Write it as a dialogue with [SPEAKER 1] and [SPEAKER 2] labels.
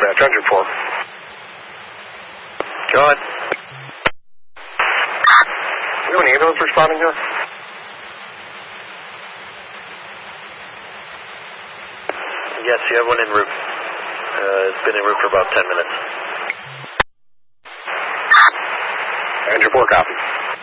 [SPEAKER 1] dispatch, 104.
[SPEAKER 2] Go ahead.
[SPEAKER 1] You have an ambulance responding here?
[SPEAKER 2] Yes, you have one en route. It's been en route for about 10 minutes.
[SPEAKER 1] And your 4 copy.